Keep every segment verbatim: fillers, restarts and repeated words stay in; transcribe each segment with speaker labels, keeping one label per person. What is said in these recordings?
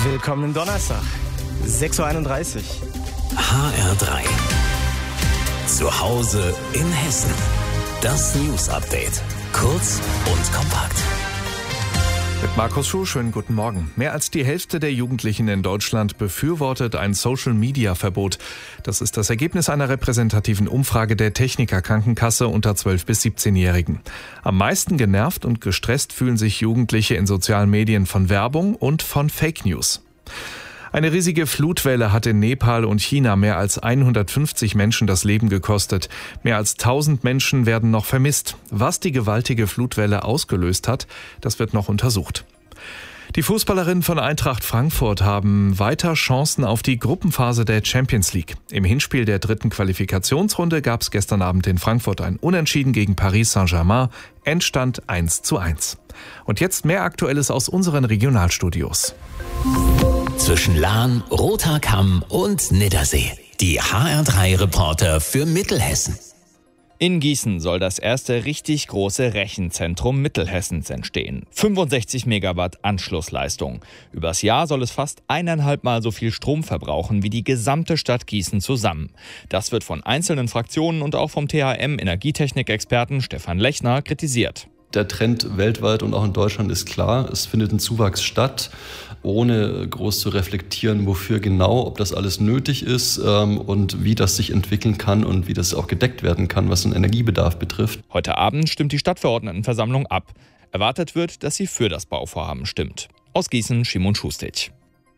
Speaker 1: Willkommen Donnerstag, sechs Uhr einunddreißig.
Speaker 2: H R drei. Zu Hause in Hessen. Das News Update. Kurz und kompakt.
Speaker 3: Mit Markus Schuh, schönen guten Morgen. Mehr als die Hälfte der Jugendlichen in Deutschland befürwortet ein Social-Media-Verbot. Das ist das Ergebnis einer repräsentativen Umfrage der Techniker Krankenkasse unter zwölf- bis siebzehnjährigen. Am meisten genervt und gestresst fühlen sich Jugendliche in sozialen Medien von Werbung und von Fake News. Eine riesige Flutwelle hat in Nepal und China mehr als hundertfünfzig Menschen das Leben gekostet. Mehr als tausend Menschen werden noch vermisst. Was die gewaltige Flutwelle ausgelöst hat, das wird noch untersucht. Die Fußballerinnen von Eintracht Frankfurt haben weiter Chancen auf die Gruppenphase der Champions League. Im Hinspiel der dritten Qualifikationsrunde gab es gestern Abend in Frankfurt ein Unentschieden gegen Paris Saint-Germain. Endstand eins zu eins. Und jetzt mehr Aktuelles aus unseren Regionalstudios.
Speaker 2: Zwischen Lahn, Roter Kamm und Niddersee. Die H R drei Reporter für Mittelhessen.
Speaker 4: In Gießen soll das erste richtig große Rechenzentrum Mittelhessens entstehen. fünfundsechzig Megawatt Anschlussleistung. Übers Jahr soll es fast eineinhalb Mal so viel Strom verbrauchen wie die gesamte Stadt Gießen zusammen. Das wird von einzelnen Fraktionen und auch vom T H M-Energietechnik-Experten Stefan Lechner kritisiert.
Speaker 5: Der Trend weltweit und auch in Deutschland ist klar, es findet ein Zuwachs statt, ohne groß zu reflektieren, wofür genau, ob das alles nötig ist ähm, und wie das sich entwickeln kann und wie das auch gedeckt werden kann, was den Energiebedarf betrifft.
Speaker 4: Heute Abend stimmt die Stadtverordnetenversammlung ab. Erwartet wird, dass sie für das Bauvorhaben stimmt. Aus Gießen, Schimon Schustic.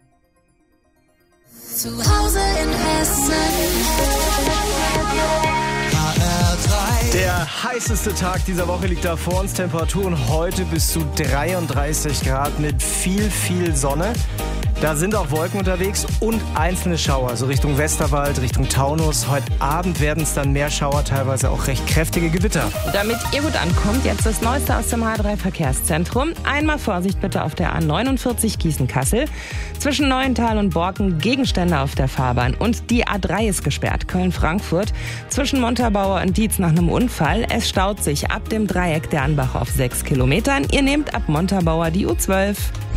Speaker 6: Zu Hause in Hessen.
Speaker 1: Der heißeste Tag dieser Woche liegt da vor uns. Temperaturen heute bis zu dreiunddreißig Grad mit viel, viel Sonne. Da sind auch Wolken unterwegs und einzelne Schauer, so Richtung Westerwald, Richtung Taunus. Heute Abend werden es dann mehr Schauer, teilweise auch recht kräftige Gewitter.
Speaker 7: Damit ihr gut ankommt, jetzt das Neueste aus dem H R drei Verkehrszentrum. Einmal Vorsicht bitte auf der A neunundvierzig Gießen-Kassel. Zwischen Neuental und Borken Gegenstände auf der Fahrbahn. Und die A drei ist gesperrt, Köln-Frankfurt. Zwischen Montabaur und Dietz nach einem Unfall. Es staut sich ab dem Dreieck der Anbach auf sechs Kilometern. Ihr nehmt ab Montabaur die U zwölf.